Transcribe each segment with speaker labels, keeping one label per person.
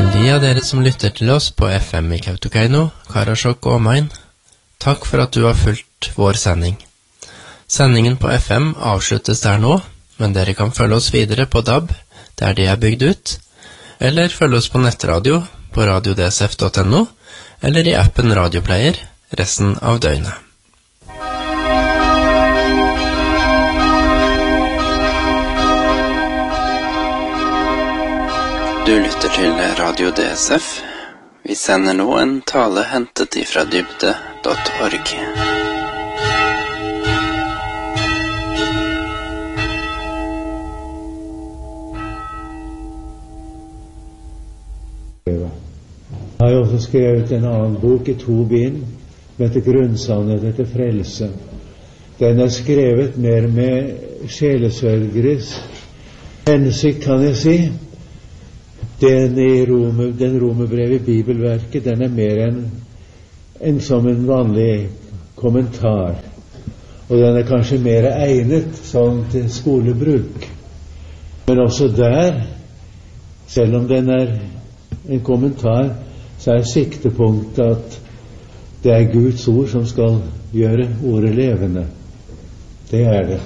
Speaker 1: de av dere som lytter til oss på FM i Kautokeino, Karasjok og omegn, takk for at du har fulgt vår sending. Sendingen på FM avsluttes der nå, men dere kan følge oss videre på DAB, der de er bygd ut, eller følge oss på nettradio på radiodsf.no, eller i appen Radioplayer resten av døgnet. Du lytter til Radio DSF. Vi sender nå en tale hentet ifra dybde.org.
Speaker 2: Jeg har også skrevet en annen bok i 2 bind, som heter Grunnsannhet etter frelse. Den er skrevet mer med sjelesørgeres hensikt, kan jeg si. Den romerbrevet i Bibelverket, den er mer enn som en vanlig kommentar. Og den er kanskje mer egnet sånn til skolebruk. Men også der, selv om den er en kommentar, så er siktepunktet at det er Guds ord som skal gjøre ordet levende. Det er det.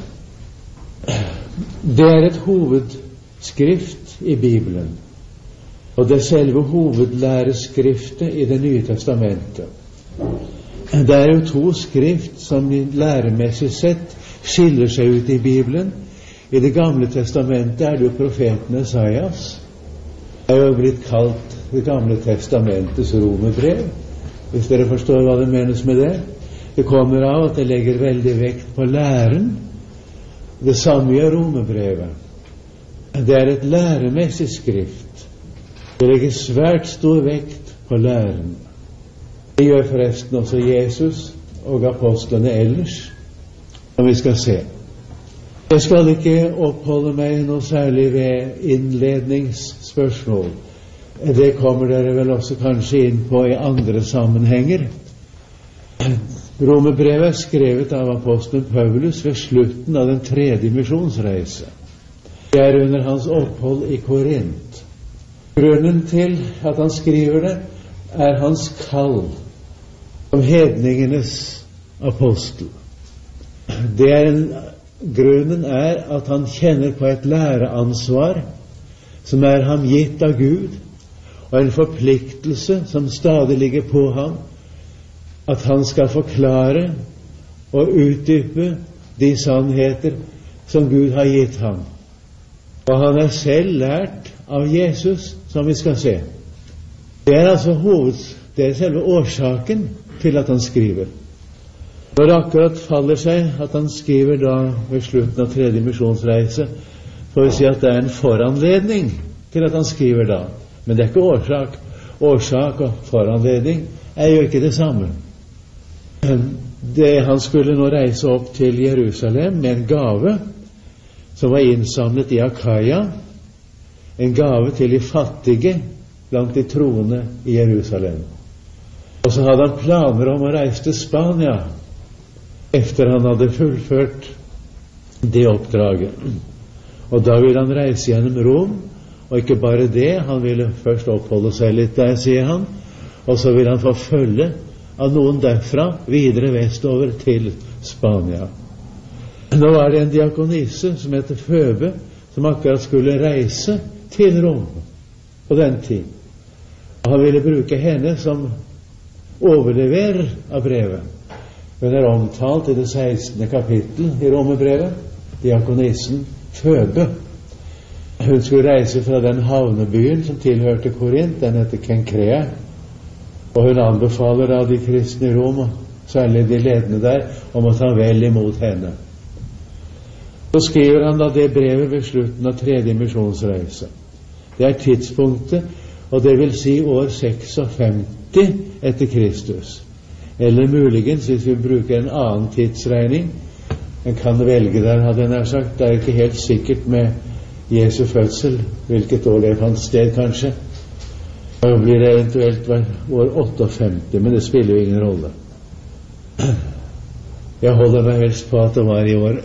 Speaker 2: Det er et hovedskrift i Bibelen. Og det er selve hovedlæreskriftet i Det nye testamentet. Det er jo 2 skrift som læremessig sett skiller seg ut i Bibelen. I Det gamle testamentet er det jo profeten Esaias. Det er jo blitt kalt Det gamle testamentets romerbrev, hvis dere forstår hva det menes med det. Det kommer av at det legger veldig vekt på læren. Det samme gjør romerbrevet. Det er et læremessig skrift. Det legger svært stor vekt på læren. Det gjør forresten også Jesus og apostlene ellers, som vi skal se. Jeg skal ikke oppholde meg noe særlig ved innledningsspørsmål. Det kommer dere vel også kanskje inn på i andre sammenhenger. Romerbrevet er skrevet av apostelen Paulus ved slutten av den 3. misjonsreise. Det er under hans opphold i Korint. Grunnen til at han skriver det, er hans kall som hedningenes apostel. Grunnen er at han kjenner på et læreansvar som er ham gitt av Gud, og en forpliktelse som stadig ligger på ham, at han skal forklare og utdype de sannheter som Gud har gitt ham. Og han er selv lært av Jesus, som vi skal se. Det er altså det er selve årsaken til at han skriver. Når det akkurat faller seg at han skriver da ved slutten av 3. misjonsreise, får vi si at det er en foranledning til at han skriver da. Men det er ikke årsak. Årsak og foranledning er jo ikke det samme. Han skulle nå reise opp til Jerusalem med en gave som var innsamlet i Akaia, en gave til de fattige blant de troende i Jerusalem. Og så hadde han planer om å reise til Spania efter han hadde fullført det oppdraget. Og da ville han reise gjennom Rom, og ikke bare det, han ville først oppholde seg litt der, sier han, og så ville han få følge av noen derfra videre vestover til Spania. Nå var det en diakonisse som heter Føbe, som akkurat skulle reise til Rom på den tid. Og han ville bruke henne som overleverer av brevet. Hun er omtalt i det 16. kapittel i Romerbrevet, diakonissen Føbe. Hun skulle reise fra den havnebyen som tilhørte Korint, den heter Kenkrea, og hun anbefaler da de kristne i Rom, særlig de ledende der, om å ta vel imot henne. Så skriver han da det brevet ved slutten av 3. misjonsreise. Det er tidspunktet, og det vil si år 56 etter Kristus. Eller muligens, hvis vi bruker en annen tidsregning, en kan velge der, hadde jeg nær sagt. Det er ikke helt sikkert med Jesu fødsel, hvilket år det fant sted kanskje. Da blir det eventuelt år 58, men det spiller jo ingen rolle. Jeg holder meg helst på at det var i år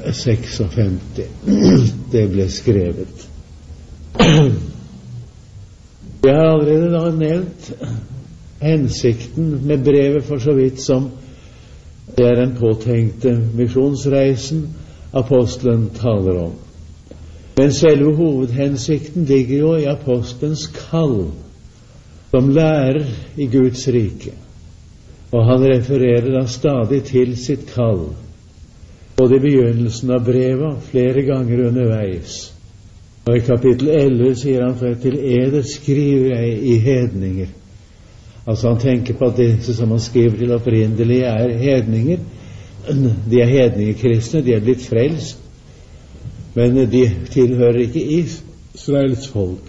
Speaker 2: 56 det ble skrevet. Jeg har allerede da nevnt hensikten med brevet for så vidt som det er den påtenkte misjonsreisen apostelen taler om. Men selve hovedhensikten ligger jo i apostelens kall som lærer i Guds rike. Og han refererer da stadig til sitt kall, både i begynnelsen av brevet flere ganger underveis. Og i kapittel 11 sier han for til eder skriver jeg i hedninger. Altså han tenker på at disse som han skriver til opprinnelig er hedninger. De er hedningekristne, de er blitt frelst, men de tilhører ikke Israels folk.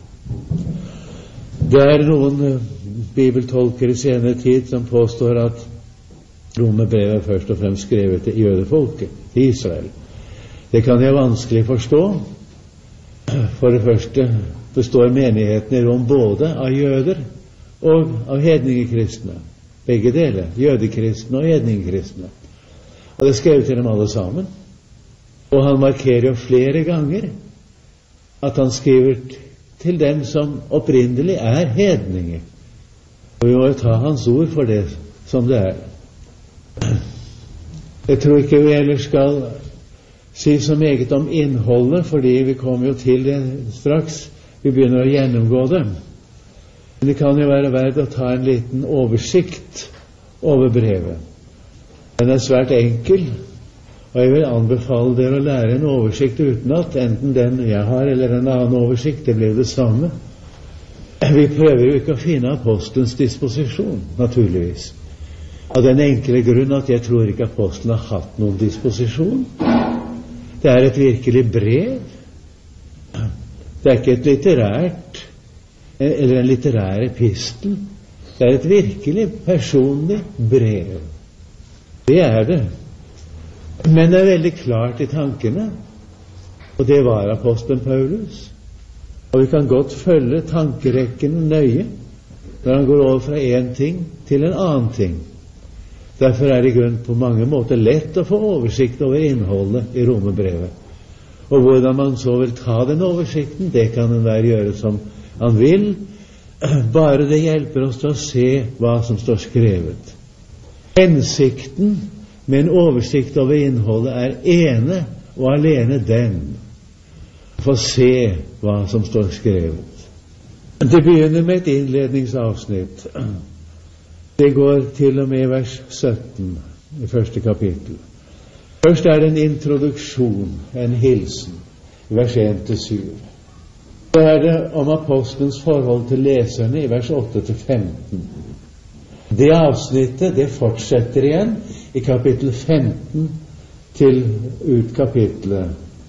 Speaker 2: Det er noen bibeltolkere i senere tid som påstår at romerbrevet først og fremst skrevet til jødefolket, til Israel. Det kan jeg vanskelig forstå. For det første består menigheten i Rom både av jøder og av hedningekristne. Begge deler, jødekristne og hedningekristne. Og det er skrevet til dem alle sammen. Og han markerer jo flere ganger at han skriver til dem som opprinnelig er hedninger. Og vi må jo ta hans ord for det som det er. Jeg tror ikke vi ellers skal si så meget om innholdet, fordi vi kommer jo til det straks. Vi begynner å gjennomgå det. Men det kan jo være verdt å ta en liten oversikt over brevet. Den er svært enkel, og jeg vil anbefale dere å lære en oversikt utenat, enten den jeg har eller en annen oversikt. Det blir det samme. Vi prøver jo ikke å finne apostelens disposisjon, naturligvis. Av den enkle grunn at jeg tror ikke apostelen har hatt noen disposisjon. Det er et virkelig brev. Det er ikke et litterært eller en litterær epistel. Det er et virkelig personlig brev. Det er det. Men det er veldig klart i tankene, og det var apostelen Paulus. Og vi kan godt følge tankerekken nøye når han går over fra en ting til en annen ting. Derfor er det i grunn på mange måter lett å få oversikt over innholdet i romerbrevet. Og hvordan man så vil ta den oversikten, det kan enhver gjøre som han vil, bare det hjelper oss til å se hva som står skrevet. Hensikten med en oversikt over innholdet er ene og alene den. Få se hva som står skrevet. Det begynner med et innledningsavsnitt. Det går til og med vers 17 i første kapittel. Først er det en introduksjon, en hilsen, vers 1-7. Så er det om apostelens forhold til leserne i vers 8-15. Det avsnittet, det fortsetter igjen i kapittel 15 til ut kapittel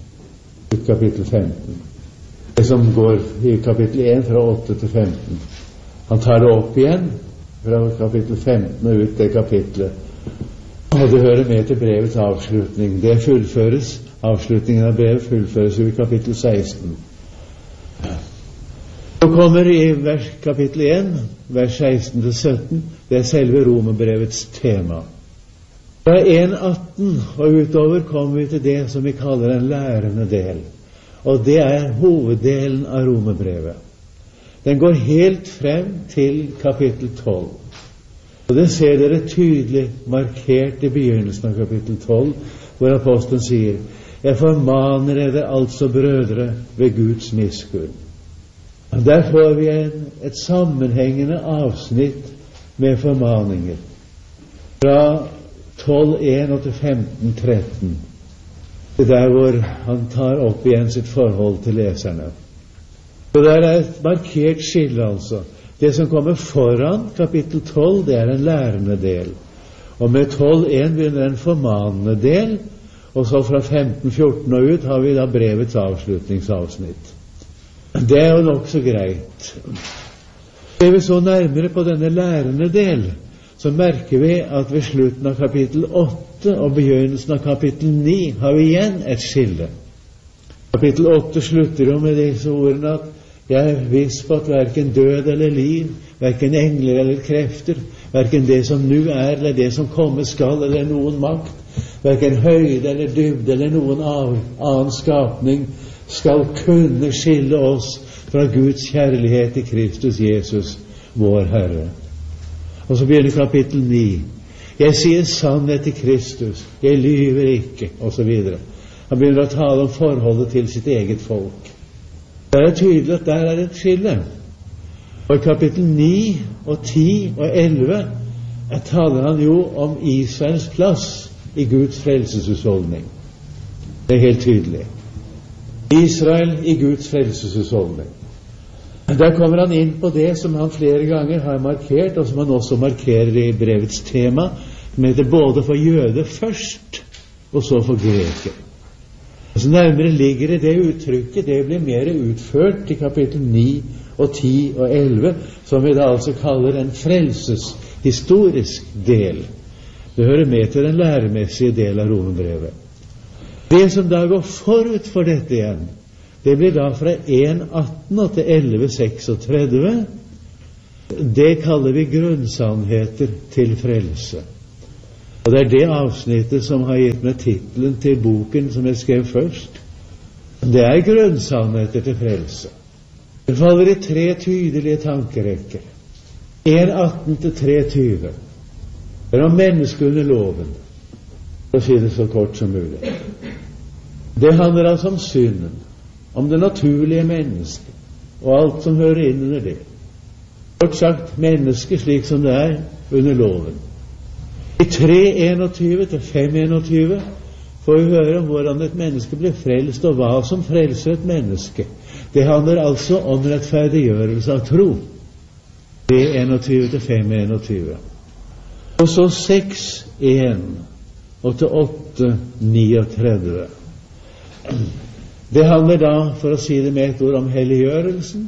Speaker 2: 15. Det som går i kapittel 1 fra 8-15. Han tar det opp igjen fra kapittel 15 og ut det kapitlet. Og det hører med til brevets avslutning. Det fullføres, avslutningen av brevet fullføres i kapittel 16. Så kommer i kapittel 1, vers 16-17, det er selve romerbrevets tema. Fra 1:18 og utover kommer vi til det som vi kaller en lærende del. Og det er hoveddelen av romerbrevet. Den går helt frem til kapittel 12. Og det ser dere tydelig markert i begynnelsen av kapittel 12, hvor apostelen sier: Jeg formaner dere altså, brødre, ved Guds miskunn. Der får vi et sammenhengende avsnitt med formaninger. Fra 12:1 og til 15:13. Det der hvor han tar opp igjen sitt forhold til leserne. Så der er et markert skille, altså. Det som kommer foran kapittel 12, det er en lærende del. Og med 12:1 begynner en formanende del, og så fra 15:14 og ut har vi da brevets avslutningsavsnitt. Det er jo nok så greit. Ser vi så nærmere på denne lærende del, så merker vi at ved slutten av kapittel 8 og begynnelsen av kapittel 9 har vi igjen et skille. Kapittel 8 slutter jo med disse ordene at jeg er viss på at hverken død eller liv, hverken engler eller krefter, hverken det som nu er eller det som komme skal, eller noen makt, hverken høyde eller dybde eller noen annen skapning skal kunne skille oss fra Guds kjærlighet til Kristus Jesus, vår Herre. Og så begynner kapittel 9. Jeg sier sannhet til Kristus, jeg lyver ikke, og så videre. Han begynner å tale om forholdet til sitt eget folk. Det er tydelig at der er et skille. Og i kapittel 9 og 10 og 11 taler han jo om Israels plass i Guds frelseshusholdning. Det er helt tydelig. Israel i Guds frelseshusholdning. Der kommer han inn på det som han flere ganger har markert, og som han også markerer i brevets tema, som heter både for jøde først, og så for greker. Så nærmere ligger det uttrykket, det blir mer utført i kapittel 9 og 10 og 11, som vi da altså kaller en frelseshistorisk del. Det hører med til den læremessige del av Romerbrevet. Det som da går forut for dette igjen, det blir da fra 1.18 og til 11.36. Det kaller vi grunnsannheter til frelse. Og det er det avsnittet som har gitt meg titelen til boken som jeg skrev først. Det er grunnsannheter til frelse. Det faller i 3 tydelige tankerekker. 1.18 til 3.20. Det er om mennesket under loven, for å si det så kort som mulig. Det handler altså om synden, om det naturlige mennesket, og alt som hører inn under det. Kort sagt, mennesket slik som det er under loven. I 3.21 til 5.21 får vi høre om hvordan et menneske blir frelst, og hva som frelser et menneske. Det handler altså om rettferdiggjørelse av tro. 3.21 til 5.21. Og så 6.1 og til 8.39. Det handler da, for å si det med et ord, om helliggjørelsen.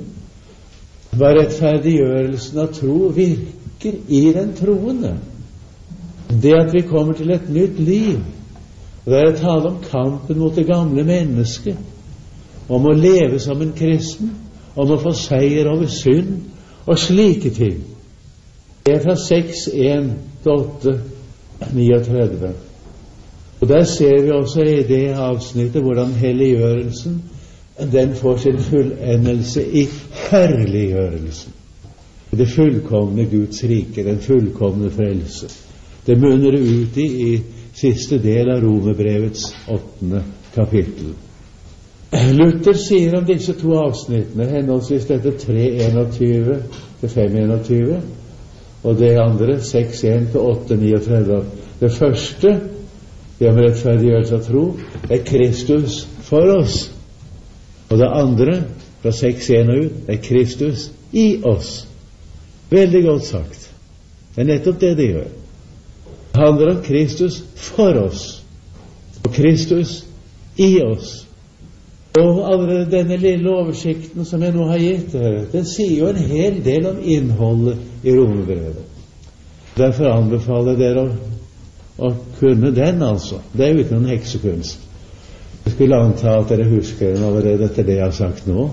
Speaker 2: Hva rettferdiggjørelsen av tro virker i den troende. Det at vi kommer til et nytt liv. Og det er å tale om kampen mot det gamle mennesket, om å leve som en kristen, om å få seier over synd og slike ting. Det er fra 6.1 til 8.39. Og der ser vi også i det avsnittet hvordan helliggjørelsen, den får sin fullendelse i herliggjørelsen. Det fullkomne Guds rike, den fullkomne frelse. Det munner ut i siste del av Romerbrevets 8. kapittel. Luther sier om disse 2 avsnittene, henholdsvis dette 3.21 til 5.21, og det andre 6.1 til 8.39. Det første, det om rettferdiggjørelse av tro, er Kristus for oss. Og det andre, fra 6.1 og ut, er Kristus i oss. Veldig godt sagt. Det er nettopp det det gjør. Det handler om Kristus for oss, og Kristus i oss. Og allerede denne lille oversikten som jeg nå har gitt dere, den sier jo en hel del om innholdet i Romerbrevet. Derfor anbefaler jeg dere å kunne den, altså. Det er uten noen heksekunst. Jeg skulle anta at dere husker den allerede etter det jeg har sagt nå.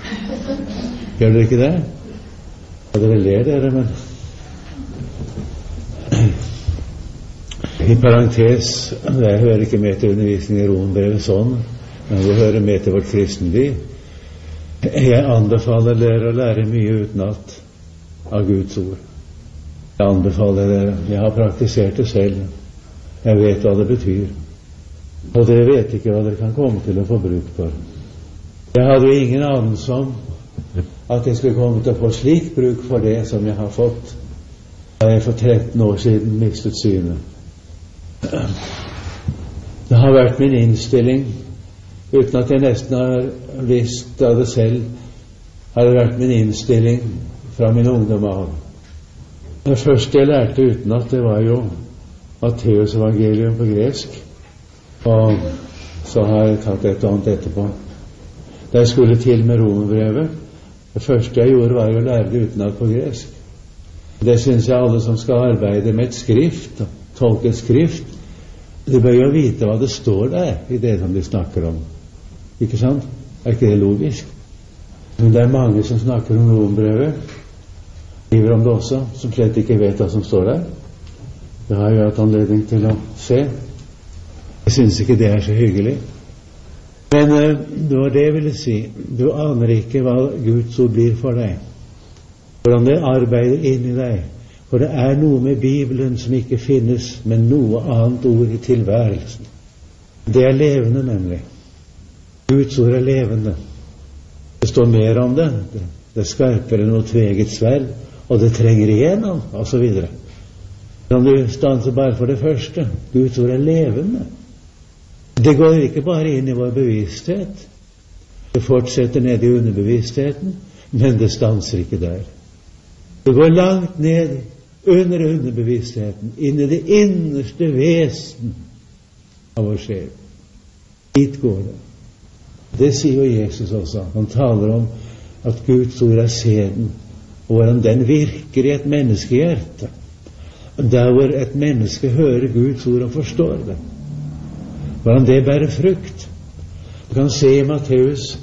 Speaker 2: Gjør dere ikke det? Ja, dere ler dere, men i parentes, det hører ikke med til undervisning i Romerbrevet sånn, men det hører med til vårt kristenliv. Jeg anbefaler dere å lære mye utenat av Guds ord. Jeg anbefaler dere. Jeg har praktisert det selv. Jeg vet hva det betyr. Og dere vet ikke hva dere kan komme til å få bruk for. Jeg hadde jo ingen anelse om at jeg skulle komme til å få slik bruk for det som jeg har fått da jeg for 13 år siden mistet synet. Det har vært min innstilling, uten at jeg nesten har visst av det selv, har det vært min innstilling fra min ungdom av. Det første jeg lærte utenat, det var jo Matteus evangelium på gresk, og så har jeg tatt et og annet etterpå. Da jeg skulle til med Romerbrevet, det første jeg gjorde var å lære det utenat på gresk. Det synes jeg alle som skal arbeide med et skrift, tolke et skrift, de bør jo vite hva det står der i det som de snakker om. Ikke sant? Er ikke det logisk? Men det er mange som snakker om Romerbrevet, skriver om det også, som slett ikke vet hva som står der. Det har jeg hatt anledning til å se. Jeg synes ikke det er så hyggelig. Men det var det jeg ville si. Du aner ikke hva Guds ord blir for deg. Hvordan det arbeider inn i deg. For det er noe med Bibelen som ikke finnes med noe annet ord i tilværelsen. Det er levende, nemlig. Guds ord er levende. Det står mer om det. Det er skarpere enn noe tveget sverd, og det trenger igjennom, og så videre. Kan du stanse bare for det første? Guds ord er levende. Det går ikke bare inn i vår bevissthet. Det fortsetter ned i underbevisstheten, men det stanser ikke der. Det går langt ned under underbevisstheten, inn i det innerste vesen av vår sjel. Dit går det. Det sier jo Jesus også. Han taler om at Guds ord er sæden, og hvordan den virker i et menneskehjerte. Der hvor et menneske hører Guds ord og forstår det. Hvordan det bærer frukt. Du kan se i Matteus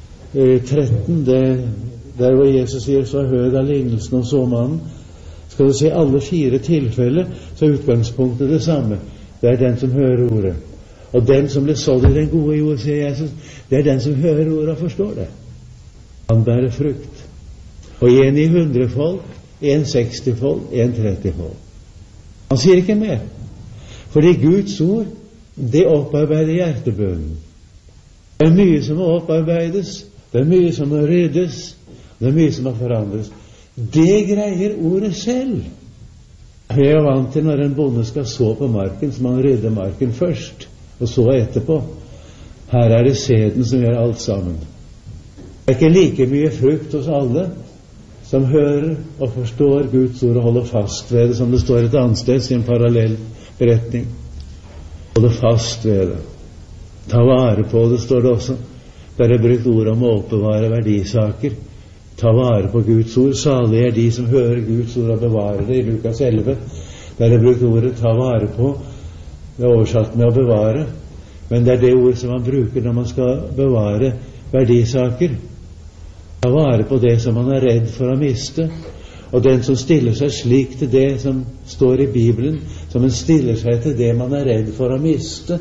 Speaker 2: 13, der hvor Jesus sier så hør av lignelsen om såmannen. Skal du se alle 4 tilfeller, så er utgangspunktet det samme. Det er den som hører ordet. Og den som blir sådd i den gode jord, sier Jesus, det er den som hører ordet og forstår det. Han bærer frukt. Og en i 100-fold, en 60-fold, en 30-fold. Han sier ikke mer. Fordi Guds ord, det opparbeider hjertebunnen. Det er mye som må opparbeides, det er mye som må ryddes, det er mye som må forandres. Det greier ordet selv. Jeg er vant til når en bonde skal så på marken, så man rydder marken først, og så etterpå. Her er det sæden som gjør alt sammen. Det er ikke like mye frukt hos alle som hører og forstår Guds ord og holder fast ved det, som det står et annet sted i en parallell beretning. Holder fast ved det. Ta vare på det, står det også. Der er brukt ord om å oppbevare verdisaker. Ta vare på Guds ord. Salige er de som hører Guds ord og bevarer det, i Lukas 11. Der er brukt ordet ta vare på. Det er oversatt med å bevare. Men det er det ord som man bruker når man skal bevare verdisaker. Ta vare på det som man er redd for å miste. Og den som stiller seg slik til det som står i Bibelen, som en stiller seg til det man er redd for å miste,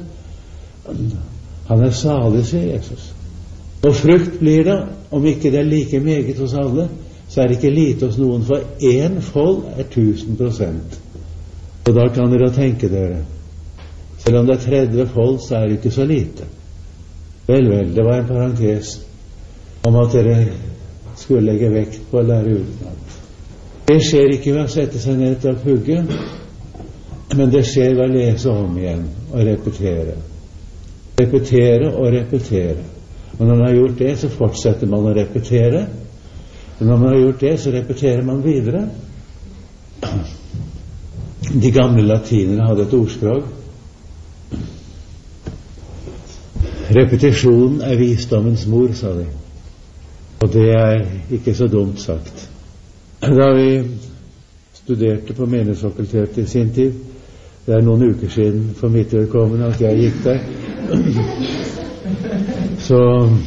Speaker 2: han er salig, sier Jesus. Og frukt blir det, om ikke det er like meget hos alle, så er det ikke lite hos noen, for 1 fold er 1000%. Og da kan dere tenke dere, selv om det er 30 fold, så er det ikke så lite. Vel, det var en parentes om at dere skulle legge vekt på å lære utenat. Det skjer ikke ved å sette seg ned til å pugge, men det skjer ved å lese om igjen og repetere. Repetere og repetere. Og når man har gjort det, så fortsetter man å repetere. Og når man har gjort det, så repeterer man videre. De gamle latinere hadde et ordspråk. Repetisjon er visdommens mor, sa de. Og det er ikke så dumt sagt. Da vi studerte på Menighetsfakultetet i sin tid, det er noen uker siden for mitt vedkommende at jeg gikk der, så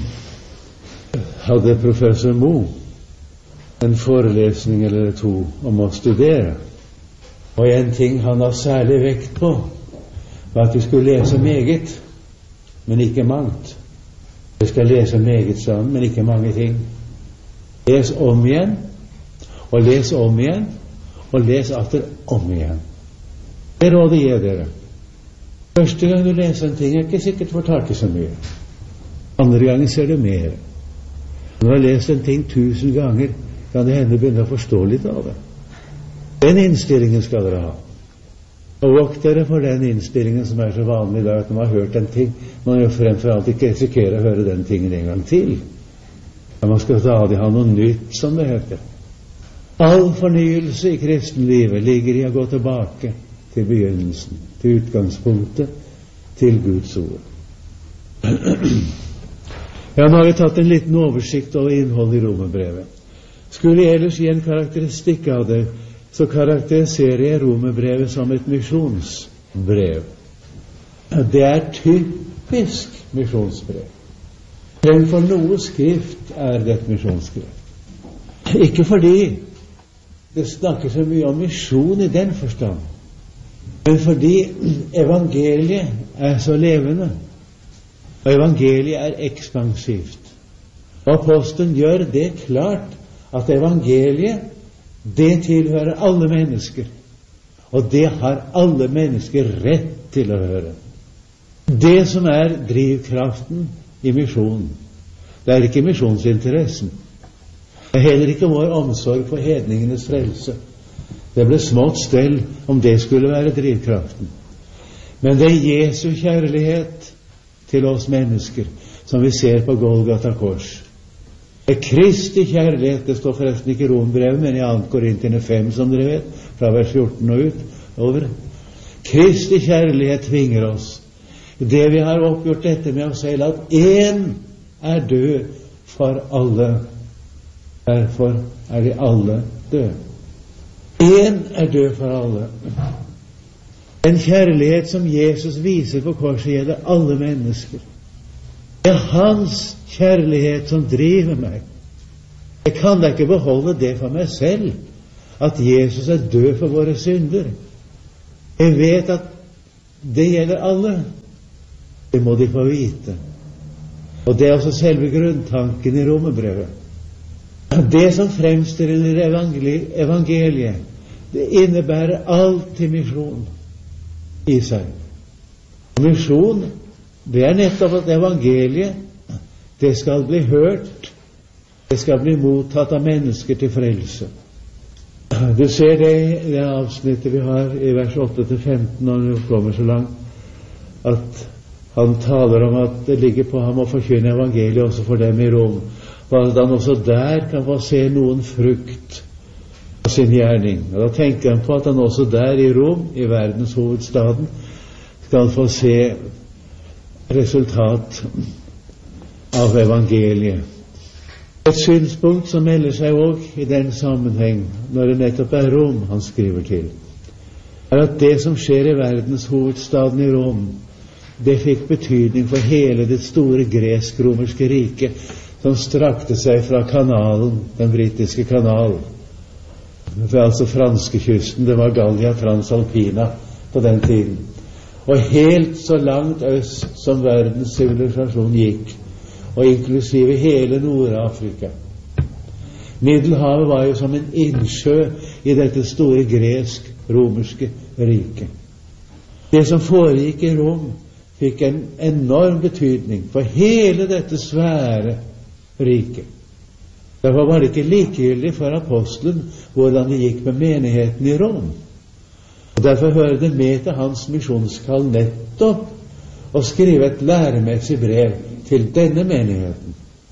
Speaker 2: hadde professor Mo en forelesning eller 2 om å studere. Og en ting han har særlig vekt på, var at vi skulle lese meget, men ikke mangt. Vi skal lese meget sammen, men ikke mange ting. Les om igjen, og les om igjen, og les atter om igjen. Det rådet gir dere. Første gang du leser en ting, er ikke sikkert får tak i så mye. Andre gangen ser du mer. Når du har lest en ting 1000 ganger, kan det hende begynne å forstå litt av det. Den innstillingen skal dere ha. Og vokt dere for den innstillingen som er så vanlig i dag, at når man har hørt en ting, man jo fremfor alt ikke risikerer å høre den tingen en gang til. Men man skal stadig ha noe nytt, som det heter. All fornyelse i kristenlivet ligger i å gå tilbake til begynnelsen, til utgangspunktet, til Guds ord. Ja, nå har vi tatt en liten oversikt over innholdet i Romerbrevet. Skulle jeg ellers gi en karakteristikk av det, så karakteriserer jeg Romerbrevet som et misjonsbrev. Det er typisk misjonsbrev. Fremfor noe skrift er det et misjonsskrift. Ikke fordi det snakker så mye om misjon i den forstand, men fordi evangeliet er så levende. Og evangeliet er ekspansivt. Og apostelen gjør det klart at evangeliet, det tilhører alle mennesker. Og det har alle mennesker rett til å høre. Det som er drivkraften i misjonen, det er ikke misjonsinteressen. Det er heller ikke vår omsorg for hedningenes frelse. Det ble smått stell om det skulle være drivkraften. Men det er Jesu kjærlighet til oss mennesker som vi ser på Golgata kors. Det er Kristi kjærlighet, det står forresten ikke i Rombrevet, men i 2. Korinterne 5, som dere vet, fra vers 14 og over. Kristi kjærlighet tvinger oss. Det vi har oppgjort dette med oss selv, at én er død for alle. Derfor er de alle døde. Én er død for alle. En kjærlighet som Jesus viser på korset gjelder alle mennesker. Det er hans kjærlighet som driver meg. Jeg kan da ikke beholde det for meg selv, at Jesus er død for våre synder. Jeg vet at det gjelder alle. Det må de få vite. Og det er også selve grunntanken i Romerbrevet. Det som fremstiller evangeliet, det innebærer alltid misjon i seg. Misjon, det er nettopp at evangeliet, det skal bli hørt, det skal bli mottatt av mennesker til frelse. Du ser det i det avsnittet vi har i vers 8-15, når vi kommer så langt, at han taler om at det ligger på ham å forkynne evangeliet også for dem i Rom, og at han også der kan få se noen frukt av sin gjerning. Og da tenker han på at han også der i Rom, i verdens hovedstaden, skal få se resultat av evangeliet. Et synspunkt som melder seg også i den sammenheng, når det nettopp er Rom han skriver til, er at det som skjer i verdens hovedstaden i Rom, det fikk betydning for hele det store gresk-romerske riket, som strakte seg fra kanalen, den britiske kanalen, altså franskekysten, det var Gallia Transalpina på den tiden, og helt så langt øst som verdens sivilisasjon gikk, og inklusive hele Nord-Afrika. Middelhavet var jo som en innsjø i dette store gresk-romerske riket. Det som foregikk i Rom, fikk en enorm betydning for hele dette svære riket. Derfor var det ikke likegyldig for apostelen hvordan det gikk med menigheten i Rom. Og derfor hører det med til hans misjonskall nettopp å skrive et læremessig brev til denne menigheten.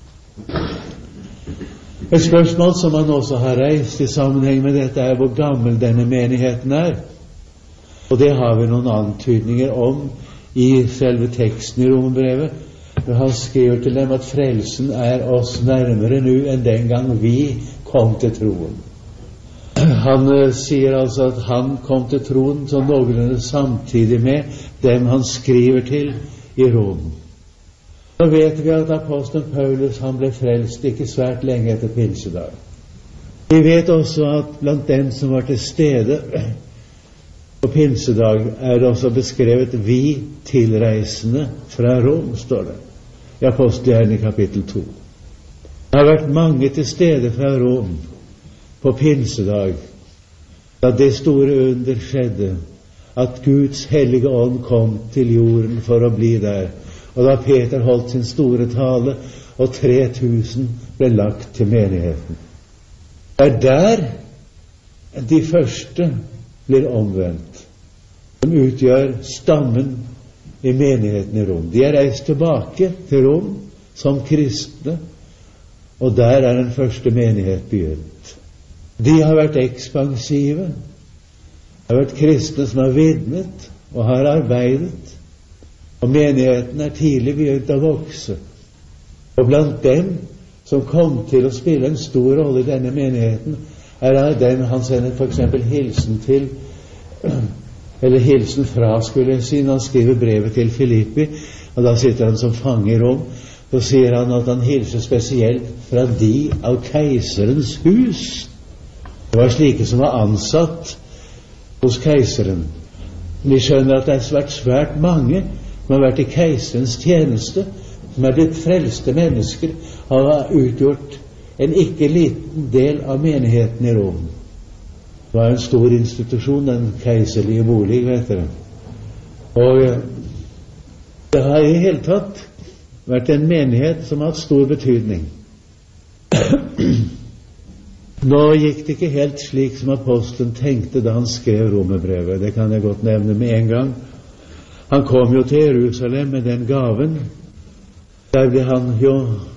Speaker 2: Et spørsmål som han også har reist i sammenheng med dette er hvor gammel denne menigheten er. Og det har vi noen antydninger om i selve teksten i Romerbrevet. Han skriver til dem at frelsen er oss nærmere nå enn den gang vi kom til troen. Han sier altså at han kom til troen så noenlunde samtidig med dem han skriver til i Rom. Så vet vi at apostelen Paulus han ble frelst ikke svært lenge etter pinsedag. Vi vet også at blant dem som var til stede på pinsedag er det også beskrevet vi tilreisende fra Rom, står det i Apostelgjerningen kapittel 2. Det har vært mange til stede fra Rom på pinsedag, da det store under skjedde, at Guds hellige ånd kom til jorden for å bli der. Og da Peter holdt sin store tale, og 3000 ble lagt til menigheten. Det er der de første blir omvendt, som utgjør stammen i menigheten i Rom. De er reist tilbake til Rom som kristne, og der er den første menighet begynt. De har vært ekspansive, har vært kristne som har vitnet og har arbeidet, og menigheten er tidlig begynt å vokse. Og blant dem som kom til å spille en stor rolle i denne menigheten, er den han sender for eksempel hilsen til, eller hilsen fra, skulle jeg si, når han skriver brevet til Filippi, og da sitter han som fange i Rom, så sier han at han hilser spesielt fra de av keiserens hus. Det var slike som var ansatt hos keiseren. Vi skjønner at det har vært svært mange som har vært i keiserens tjeneste, som blitt frelste mennesker, har utgjort en ikke liten del av menigheten i Rom. Det var en stor institusjon, den keiserlige bolig, vet dere. Og det har i hele tatt vært en menighet som har hatt stor betydning. Nå gikk det ikke helt slik som apostelen tenkte da han skrev romerbrevet. Det kan jeg godt nevne med en gang. Han kom jo til Jerusalem med den gaven. Der ble han jo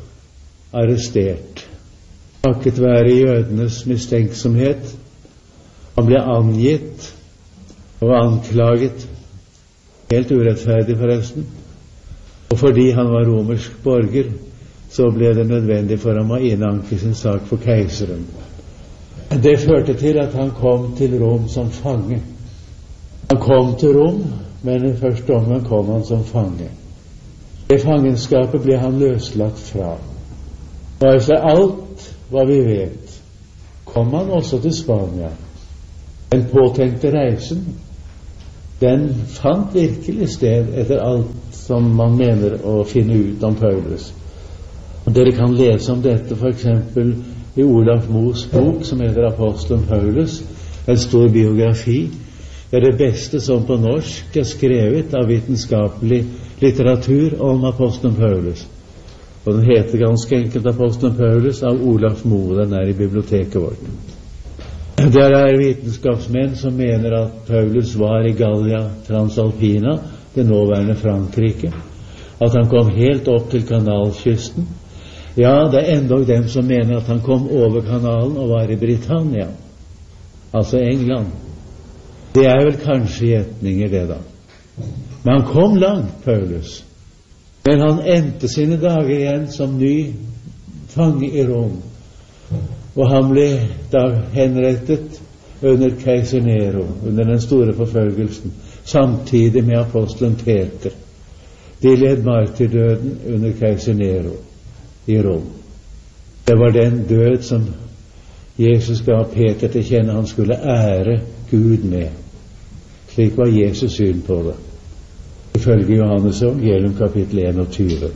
Speaker 2: arrestert, takket være jødenes mistenksomhet. Han ble angitt og anklaget, helt urettferdig forresten, og fordi han var romersk borger, så ble det nødvendig for ham å innanke sin sak for keiseren. Det førte til at han kom til Rom som fange. Han kom til Rom, men i første omgang kom han som fange. I fangenskapet ble han løslatt fra. Og etter alt hva vi vet, kom han også til Spania. Den påtenkte reisen, den fant virkelig sted etter alt som man mener å finne ut om Paulus. Og dere kan lese om dette for eksempel i Olaf Moes bok som heter Apostelen Paulus, en stor biografi. Det er det beste som på norsk er skrevet av vitenskapelig litteratur om Apostelen Paulus. Og den heter ganske enkelt Apostelen Paulus av Olaf Moe. Den er i biblioteket vårt. Der er vitenskapsmenn som mener at Paulus var i Gallia Transalpina, det nåværende Frankrike, at han kom helt opp til kanalkysten. Ja, det er endog dem som mener at han kom over kanalen og var i Britannia, altså England. Det er vel kanskje gjetninger det da. Men han kom langt, Paulus. Men han endte sine dager igjen som ny fange i Rom. Og han ble da henrettet under keiser Nero, under den store forfølgelsen, samtidig med apostelen Peter. De led martyrdøden under keiser Nero i Rom. Det var den død som Jesus ga Peter til kjenne han skulle ære Gud med. Slik var Jesus syn på det, ifølge Johannes evangelium kapittel 21.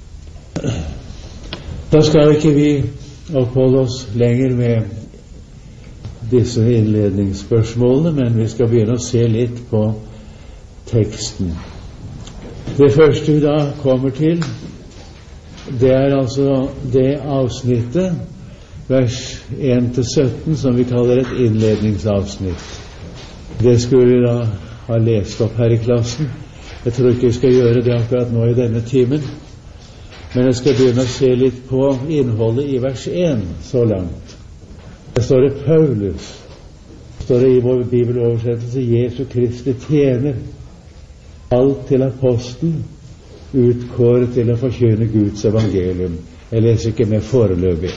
Speaker 2: Da skal ikke vi oppholde oss lenger med disse innledningsspørsmålene, men vi skal begynne å se litt på teksten. Det første vi da kommer til, det er altså det avsnittet, vers 1-17, som vi kaller et innledningsavsnitt. Det skulle vi da ha lest opp her i klassen. Jeg tror ikke vi skal gjøre det akkurat nå i denne timen, men jeg skal begynne å se litt på innholdet i vers 1 så langt. Der står det Paulus. Det står det i vår bibeloversettelse Jesu Kristi tjener, alt til apostel, utkåret til å forkynne Guds evangelium. Jeg leser ikke med foreløpig.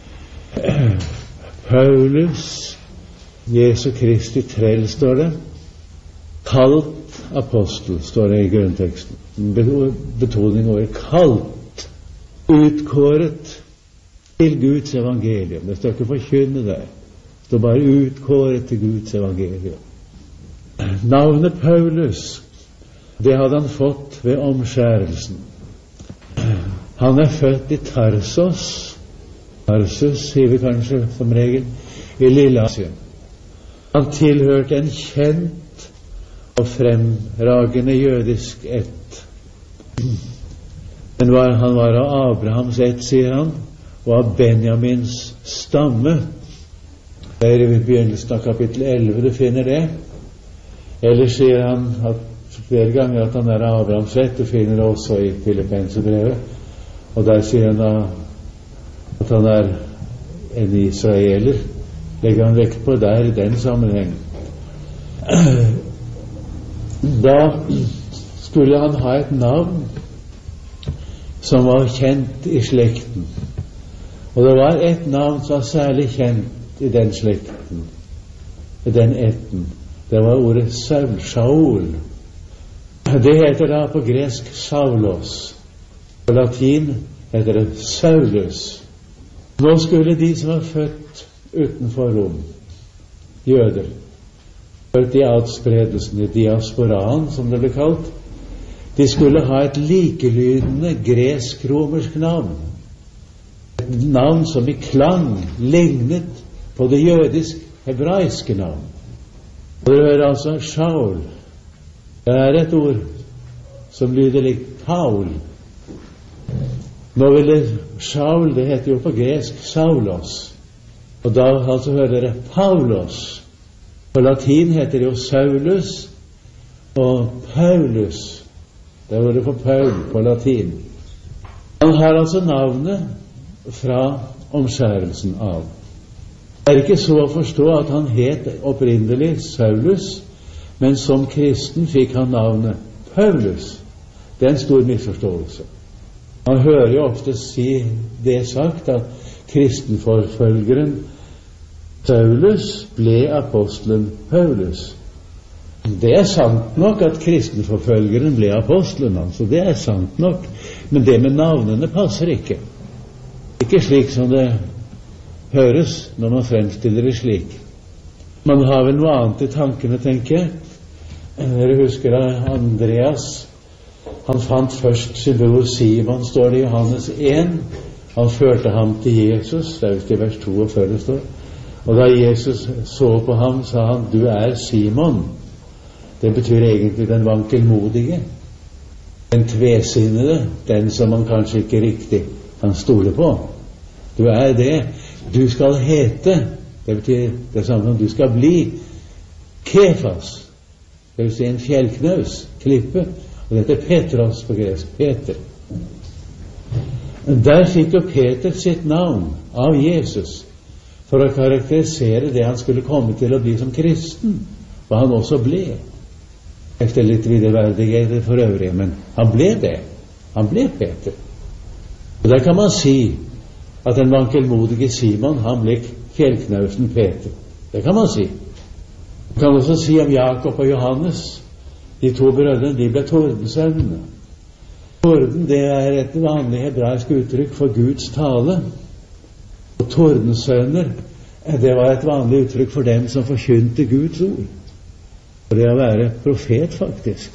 Speaker 2: Paulus, Jesu Kristi trell, står det. Kalt apostel, står det i grunnteksten. Betoning over kalt. Utkåret til Guds evangelium. Det står ikke forkynne der. Det står bare utkåret til Guds evangelium. Navnet Paulus, det hadde han fått ved omskjærelsen. Han er født i Tarsos. Tarsus sier vi kanskje som regel, i Lilleasien. Han tilhørte en kjent og fremragende jødisk ett. Men han var av Abrahams ett, sier han, og av Benjamins stamme. Det er i begynnelsen av kapittel 11 du finner det. Ellers sier han at flere ganger at han er av Abrahams ett. Du finner det også i Filippenserbrevet. Og der sier han da at han er en israeler. Legger han vekt på der i den sammenheng. Da skulle han ha et navn som var kjent i slekten. Og det var et navn som var særlig kjent i den slekten, i den etten. Det var ordet Saul. Det heter da på gresk Saulos. På latin heter det Saulus. Nå skulle de som var født utenfor Rom, jøder, født i adspredelsen, i diasporaen som det ble kalt, De skulle ha et likelydende gresk-romersk navn. Et navn som i klang lignet på det jødisk-hebraiske navn. Og det hører altså Shaul. Det er et ord som lyder likt Paul. Nå vil det Shaul, det heter jo på gresk Saulos. Og da altså hører dere Paulos. På latin heter det jo Saulus og Paulus. Det er ordet for Paul på latin. Han har altså navnet fra omskjærelsen av. Det er ikke så å forstå at han het opprinnelig Saulus, men som kristen fikk han navnet Paulus. Det er en stor misforståelse. Man hører jo ofte si det sagt at kristenforfølgeren Saulus ble apostelen Paulus. Det er sant nok at kristenforfølgeren ble apostelen hans, og det er sant nok, men det med navnene passer ikke. Ikke slik som det høres når man fremstiller det slik. Man har vel noe annet i tankene, tenker jeg. Dere husker da Andreas, han fant først sin bror Simon, står det i Johannes 1. Han førte ham til Jesus, det er i vers 42 det står. Og da Jesus så på ham, sa han, du er Simon. Det betyr egentlig den vankelmodige, den tvesinnede, den som man kanskje ikke riktig kan stole på. Du er det. Du skal hete, det betyr det samme som du skal bli, Kefas, det vil si en fjellknaus, klippe, og dette er Petros på gresk, Peter. Der fikk jo Peter sitt navn av Jesus for å karakterisere det han skulle komme til å bli som kristen, hva han også ble. Efter litt videreverdighet for øvrig, men han ble det. Han ble Peter. Og der kan man si at den vankelmodige Simon, han ble fjellknausen Peter. Det kan man si. Man kan også si om Jakob og Johannes, de to brødrene, de ble tordensønnene. Torden, det er et vanlig hebraisk uttrykk for Guds tale. Og tordensønner, det var et vanlig uttrykk for dem som forkynte Guds ord. Og det å være profet, faktisk.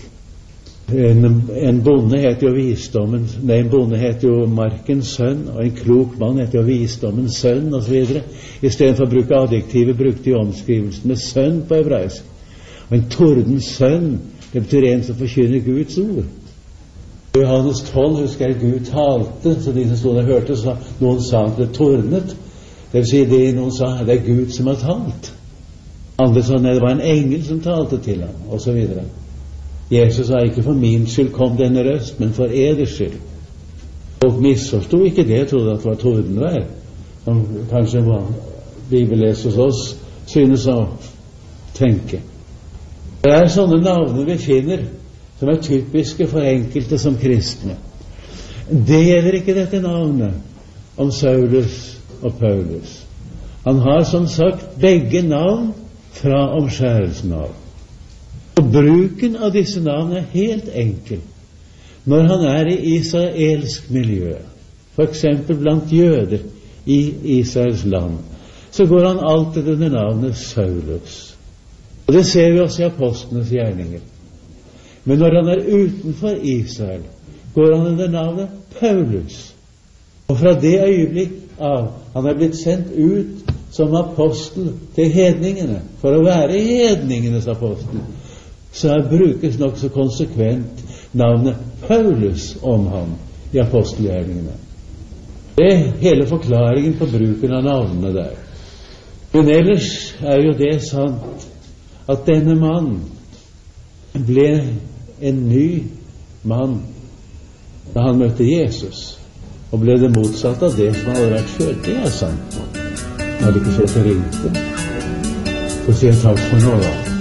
Speaker 2: En bonde heter jo visdommen, nei, en bonde heter jo markens sønn, og en klok mann heter jo visdommens sønn, og så videre. I stedet for å bruke adjektivet, brukte de omskrivelsen med sønn på hebraisk. Og en tordens sønn, det betyr en som forkynner Guds ord. I Johannes 12 husker jeg Gud talte, så de som stod der hørte, så noen sa at det tordnet. Det vil si, noen sa det er Gud som har talt. Andre sa det var en engel som talte til ham, og så videre. Jesus sa ikke for min skyld kom denne røst, men for eders skyld. Folk misforstod ikke det, trodde at det var tordenvær, som kanskje bibelleser hos oss synes å tenke. Det er sånne navner vi finner som er typiske for enkelte som kristne. Det gjelder ikke dette navnet om Saulus og Paulus. Han har som sagt begge navn fra omskjærelsen av. Og bruken av disse navn er helt enkel. Når han er i israelsk miljø, for eksempel blant jøder i Israels land, så går han alltid under navnet Saulus. Og det ser vi også i apostlenes gjerninger. Men når han er utenfor Israel, går han under navnet Paulus. Og fra det øyeblikk av han er blitt sendt ut som apostel til hedningene, for å være hedningenes apostel, så brukes nok så konsekvent navnet Paulus om ham i apostelgjerningene. Det er hele forklaringen på bruken av navnene der. Men ellers er jo det sant at denne mann ble en ny mann da han møtte Jesus, og ble det motsatt av det som hadde vært før. Det er sant. Jeg hadde ikke sett det ringte. Så sier jeg takk for nå da.